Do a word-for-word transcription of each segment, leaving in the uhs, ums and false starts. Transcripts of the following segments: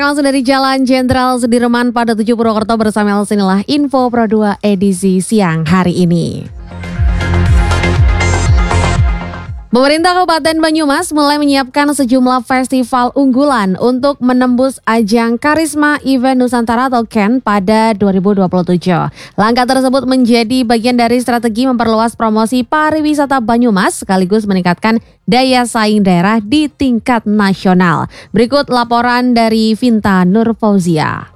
Langsung dari Jalan Jenderal Sudirman pada tujuh Purwokerto bersama Elsinilah Info Pro dua edisi siang hari ini. Pemerintah Kabupaten Banyumas mulai menyiapkan sejumlah festival unggulan untuk menembus ajang Karisma Event Nusantara atau K E N pada dua ribu dua puluh tujuh. Langkah tersebut menjadi bagian dari strategi memperluas promosi pariwisata Banyumas sekaligus meningkatkan daya saing daerah di tingkat nasional. Berikut laporan dari Vinta Nurfauzia.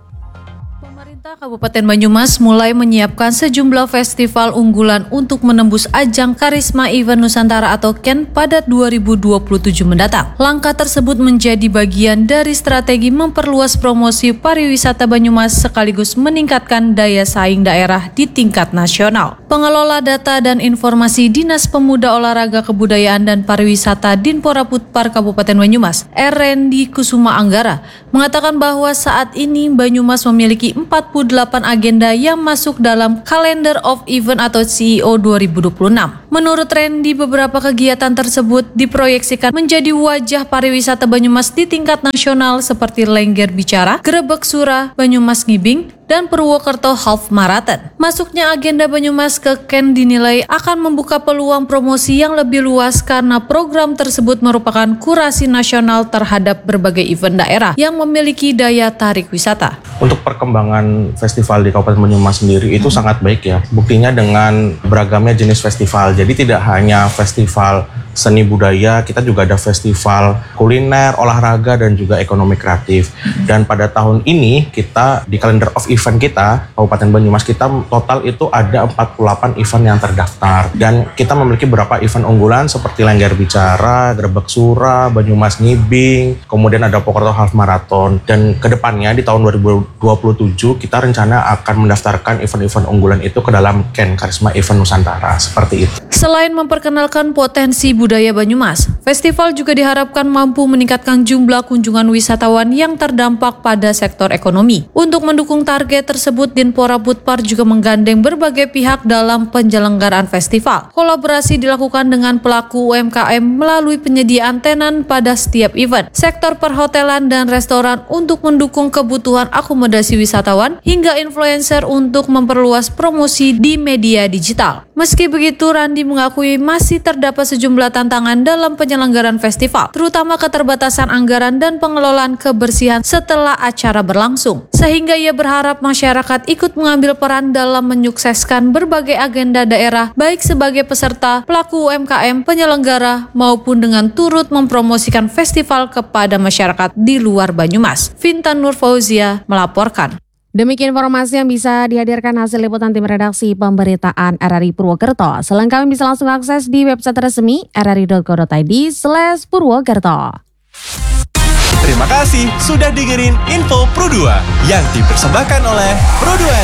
Kabupaten Banyumas mulai menyiapkan sejumlah festival unggulan untuk menembus ajang Karisma Event Nusantara atau K E N pada dua ribu dua puluh tujuh mendatang. Langkah tersebut menjadi bagian dari strategi memperluas promosi pariwisata Banyumas sekaligus meningkatkan daya saing daerah di tingkat nasional. Pengelola Data dan Informasi Dinas Pemuda Olahraga Kebudayaan dan Pariwisata Dinpora Putpar Kabupaten Banyumas, Erendi Kusuma Anggara, mengatakan bahwa saat ini Banyumas memiliki empat puluh delapan agenda yang masuk dalam Calendar of Event atau C E O dua ribu dua puluh enam. Menurut Randy, beberapa kegiatan tersebut diproyeksikan menjadi wajah pariwisata Banyumas di tingkat nasional seperti Lengger Bicara, Grebek Sura, Banyumas Ngibing, dan Purwokerto Half Marathon. Masuknya agenda Banyumas ke K E N dinilai akan membuka peluang promosi yang lebih luas karena program tersebut merupakan kurasi nasional terhadap berbagai event daerah yang memiliki daya tarik wisata. Untuk perkembangan festival di Kabupaten Banyumas sendiri itu hmm. sangat baik ya. Buktinya dengan beragamnya jenis festival. Jadi tidak hanya festival seni budaya, kita juga ada festival kuliner, olahraga, dan juga ekonomi kreatif. Dan pada tahun ini kita di Calendar of Event kita, Kabupaten Banyumas kita total itu ada empat puluh delapan event yang terdaftar. Dan kita memiliki beberapa event unggulan seperti Lengger Bicara, Grebek Sura, Banyumas Ngibing, kemudian ada Purwokerto Half Marathon. Dan kedepannya di tahun dua ribu dua puluh tujuh kita rencana akan mendaftarkan event-event unggulan itu ke dalam K E N Karisma Event Nusantara, seperti itu. Selain memperkenalkan potensi budaya Banyumas, festival juga diharapkan mampu meningkatkan jumlah kunjungan wisatawan yang terdampak pada sektor ekonomi. Untuk mendukung target tersebut, Dinpora Putpar juga menggandeng berbagai pihak dalam penyelenggaraan festival. Kolaborasi dilakukan dengan pelaku U M K M melalui penyediaan tenan pada setiap event, sektor perhotelan dan restoran untuk mendukung kebutuhan akomodasi wisatawan, hingga influencer untuk memperluas promosi di media digital. Meski begitu, Randi mengakui masih terdapat sejumlah tantangan dalam penyelenggaraan festival, terutama keterbatasan anggaran dan pengelolaan kebersihan setelah acara berlangsung. Sehingga ia berharap masyarakat ikut mengambil peran dalam menyukseskan berbagai agenda daerah, baik sebagai peserta, pelaku U M K M, penyelenggara, maupun dengan turut mempromosikan festival kepada masyarakat di luar Banyumas. Vinta Nurfauzia melaporkan. Demikian informasi yang bisa dihadirkan hasil liputan tim redaksi pemberitaan R R I Purwokerto. Selengkapnya bisa langsung akses di website resmi r r i dot co dot i d slash purwokerto. Terima kasih sudah dengerin Info Pro dua yang dipersembahkan oleh Pro dua.